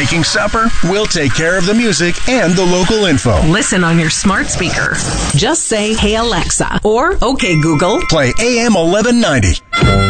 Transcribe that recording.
making supper, we'll take care of the music and the local info. Listen on your smart speaker. Just say, "Hey Alexa," or "Okay Google, play AM 1190.